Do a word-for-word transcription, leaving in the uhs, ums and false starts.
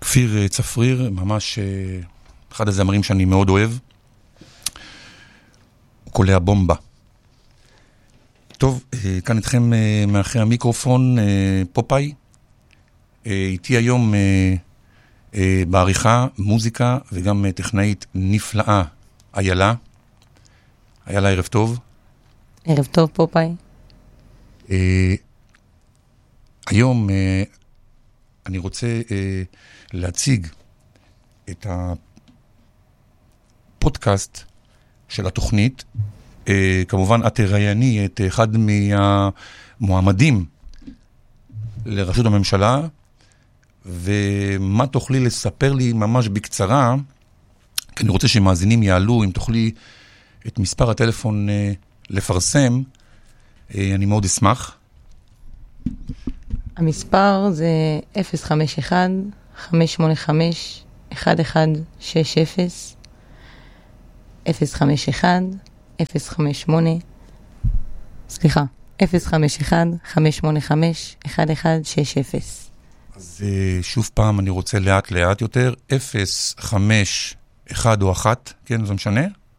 כפיר צפריר, ממש אחד הזמרים שאני מאוד אוהב. הוא קולע בומבה. טוב, כאן איתכם מאחרי המיקרופון פופאי. איתי היום בעריכה, מוזיקה וגם טכנאית נפלאה, איילה. איילה, ערב טוב. ערב טוב, פופאי. היום אני רוצה להציג את הפודקאסט של התוכנית. כמובן, את תראייני את אחד מהמועמדים לראשות הממשלה, ומה תוכלי לספר לי ממש בקצרה, כי אני רוצה שמאזינים יעלו, אם תוכלי את מספר הטלפון לפרסם, אני מאוד אשמח. המספר זה אפס חמש אחד חמש שמונה חמש אחת אחת שש אפס, אפס חמש אחד אפס חמש שמונה, סליחה, אפס חמש אחד חמש שמונה חמש אחת אחת שש אפס. אז שוב פעם אני רוצה לאט לאט יותר, אפס חמש אחד או אחת, כן, זה משנה?